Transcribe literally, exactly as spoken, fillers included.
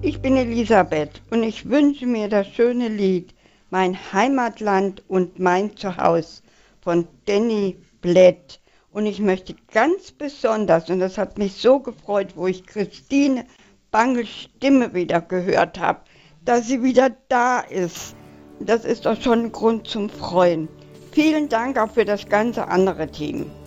Ich bin Elisabeth und ich wünsche mir das schöne Lied Mein Heimatland und mein Zuhause von Danny Blätt. Und ich möchte ganz besonders, und das hat mich so gefreut, wo ich Christine Bangels Stimme wieder gehört habe, dass sie wieder da ist. Das ist doch schon ein Grund zum Freuen. Vielen Dank auch für das ganze andere Team.